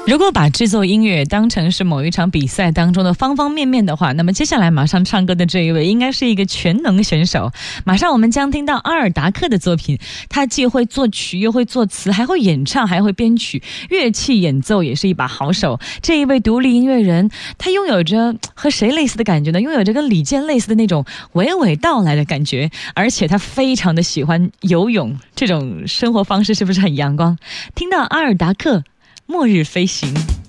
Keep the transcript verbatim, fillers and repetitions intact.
如果把制作音乐当成是某一场比赛当中的方方面面的话，那么接下来马上唱歌的这一位应该是一个全能选手。马上我们将听到阿尔达克的作品，他既会作曲又会作词，还会演唱，还会编曲，乐器演奏也是一把好手。这一位独立音乐人，他拥有着和谁类似的感觉呢？拥有着跟李健类似的那种娓娓道来的感觉，而且他非常的喜欢游泳，这种生活方式是不是很阳光？听到阿尔达克末日飞行。